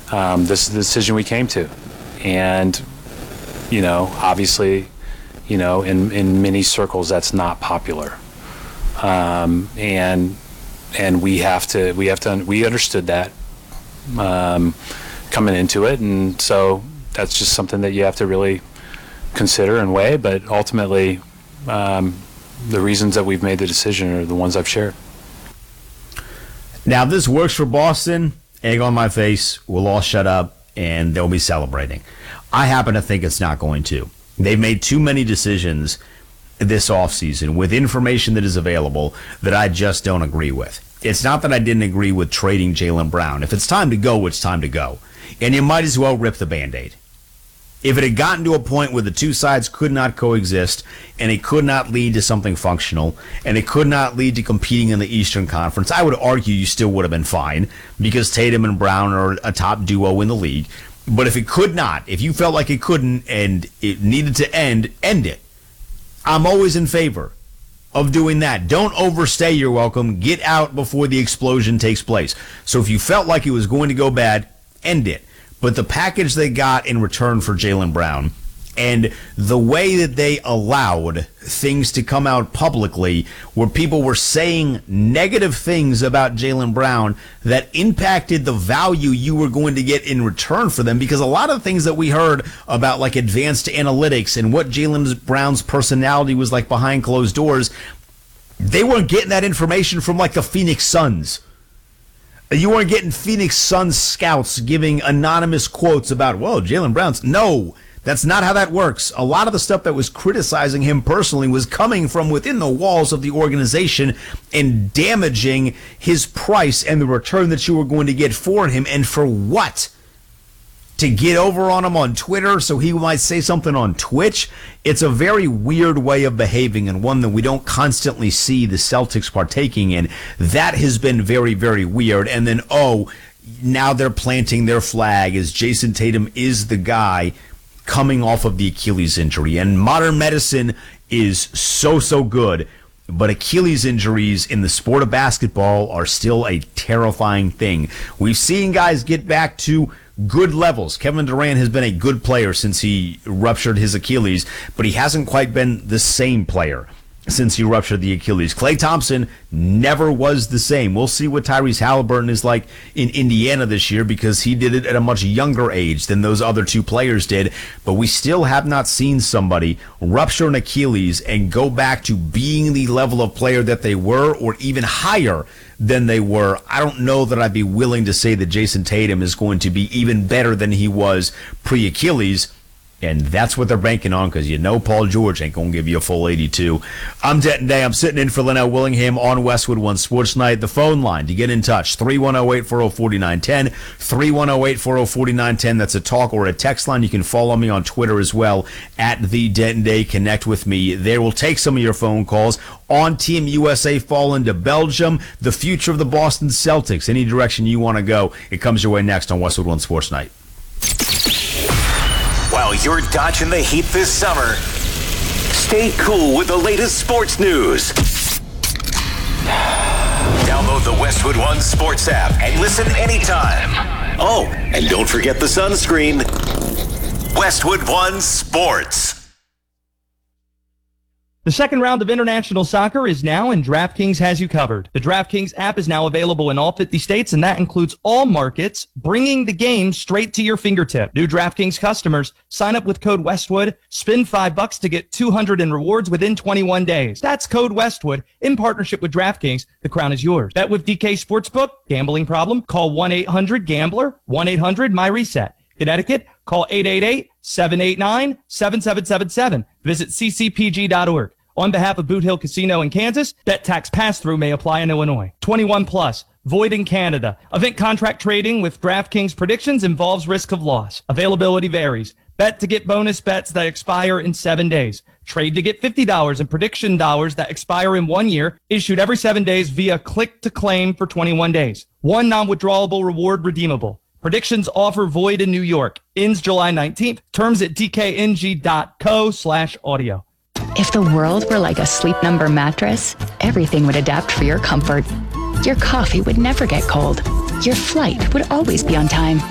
this is the decision we came to. And, obviously, in many circles, that's not popular. And we understood that coming into it. And so that's just something that you have to really consider and weigh. But ultimately, the reasons that we've made the decision are the ones I've shared. Now, if this works for Boston, egg on my face, we'll all shut up, and they'll be celebrating. I happen to think it's not going to. They've made too many decisions this offseason with information that is available that I just don't agree with. It's not that I didn't agree with trading Jaylen Brown. If it's time to go, it's time to go. And you might as well rip the Band-Aid. If it had gotten to a point where the two sides could not coexist, and it could not lead to something functional, and it could not lead to competing in the Eastern Conference, I would argue you still would have been fine, because Tatum and Brown are a top duo in the league. But if it could not, if you felt like it couldn't and it needed to end it. I'm always in favor of doing that. Don't overstay your welcome. Get out before the explosion takes place. So if you felt like it was going to go bad, end it. But the package they got in return for Jaylen Brown and the way that they allowed things to come out publicly where people were saying negative things about Jaylen Brown that impacted the value you were going to get in return for them, because a lot of things that we heard about like advanced analytics and what Jaylen Brown's personality was like behind closed doors, they weren't getting that information from like the Phoenix Suns. You weren't getting Phoenix Suns scouts giving anonymous quotes about, well, Jaylen Brown's. No, that's not how that works. A lot of the stuff that was criticizing him personally was coming from within the walls of the organization and damaging his price and the return that you were going to get for him. And for what? To get over on him on Twitter so he might say something on Twitch? It's a very weird way of behaving, and one that we don't constantly see the Celtics partaking in. That has been very, very weird. And then, now they're planting their flag as Jason Tatum is the guy coming off of the Achilles injury. And modern medicine is so good, but Achilles injuries in the sport of basketball are still a terrifying thing. We've seen guys get back to good levels. Kevin Durant has been a good player since he ruptured his Achilles, but he hasn't quite been the same player since he ruptured the Achilles. Klay Thompson never was the same. We'll see what Tyrese Halliburton is like in Indiana this year, because he did it at a much younger age than those other two players did. But we still have not seen somebody rupture an Achilles and go back to being the level of player that they were, or even higher than they were. I don't know that I'd be willing to say that Jason Tatum is going to be even better than he was pre-Achilles. And that's what they're banking on, because Paul George ain't going to give you a full 82. I'm Denton Day. I'm sitting in for Linnell Willingham on Westwood One Sports Night. The phone line to get in touch, 310-840-4910, 310-840-4910. That's a talk or a text line. You can follow me on Twitter as well, at The Denton Day. Connect with me there. We'll take some of your phone calls on Team USA falling to Belgium, the future of the Boston Celtics. Any direction you want to go, it comes your way next on Westwood One Sports Night. While you're dodging the heat this summer, stay cool with the latest sports news. Download the Westwood One Sports app and listen anytime. Oh, and don't forget the sunscreen. Westwood One Sports. The second round of international soccer is now, and DraftKings has you covered. The DraftKings app is now available in all 50 states, and that includes all markets, bringing the game straight to your fingertip. New DraftKings customers, sign up with code Westwood, spend $5 to get $200 in rewards within 21 days. That's code Westwood in partnership with DraftKings. The crown is yours. Bet with DK Sportsbook. Gambling problem? Call 1-800-GAMBLER, 1-800-MY-RESET. Connecticut, call 888-789-7777. Visit ccpg.org. On behalf of Boot Hill Casino in Kansas, bet tax pass-through may apply in Illinois. 21 plus. Void in Canada. Event contract trading with DraftKings predictions involves risk of loss. Availability varies. Bet to get bonus bets that expire in 7 days. Trade to get $50 in prediction dollars that expire in 1 year. Issued every 7 days via click to claim for 21 days. One non-withdrawable reward redeemable. Predictions offer void in New York. Ends July 19th. Terms at dkng.co/audio. If the world were like a Sleep Number mattress, everything would adapt for your comfort. Your coffee would never get cold. Your flight would always be on time.